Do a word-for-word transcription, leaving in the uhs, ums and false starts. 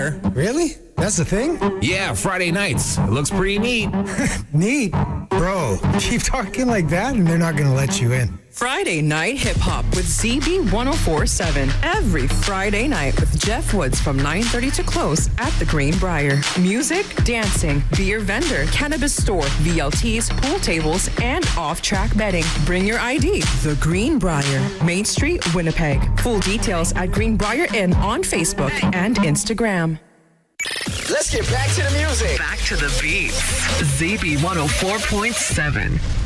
there. Really? That's the thing? Yeah, Friday nights. It looks pretty neat. Neat? Bro, keep talking like that and they're not going to let you in. Friday Night Hip Hop with Z B one oh four point seven. Every Friday night with Jeff Woods from nine thirty to close at the Greenbrier. Music, dancing, beer vendor, cannabis store, V L Ts, pool tables, and off-track betting. Bring your I D. The Greenbrier, Main Street, Winnipeg. Full details at Greenbrier Inn on Facebook and Instagram. Let's get back to the music. Back to the beats. Z B one oh four point seven.